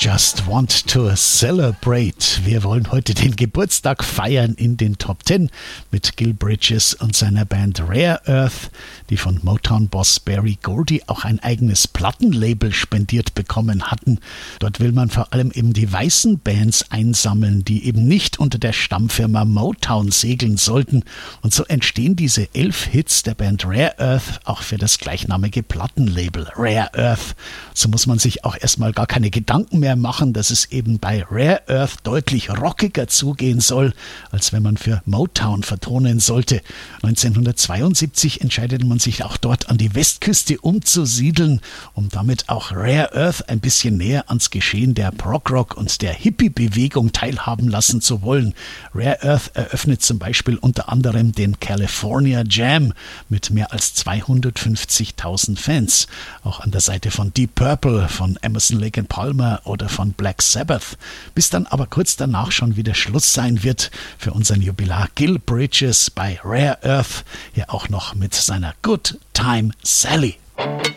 Just want to celebrate. Wir wollen heute den Geburtstag feiern in den Top 10 mit Gil Bridges und seiner Band Rare Earth, die von Motown-Boss Berry Gordy auch ein eigenes Plattenlabel spendiert bekommen hatten. Dort will man vor allem eben die weißen Bands einsammeln, die eben nicht unter der Stammfirma Motown segeln sollten. Und so entstehen diese 11 Hits der Band Rare Earth auch für das gleichnamige Plattenlabel Rare Earth. So muss man sich auch erstmal gar keine Gedanken mehr machen, dass es eben bei Rare Earth deutlich rockiger zugehen soll, als wenn man für Motown vertonen sollte. 1972 entscheidet man sich auch dort an die Westküste umzusiedeln, um damit auch Rare Earth ein bisschen näher ans Geschehen der Prog-Rock und der Hippie-Bewegung teilhaben lassen zu wollen. Rare Earth eröffnet zum Beispiel unter anderem den California Jam mit mehr als 250.000 Fans. Auch an der Seite von Deep Purple, von Emerson, Lake and Palmer oder von Black Sabbath. Bis dann aber kurz danach schon wieder Schluss sein wird für unseren Jubilar Gil Bridges bei Rare Earth. Hier auch noch mit seiner Good Time Sally.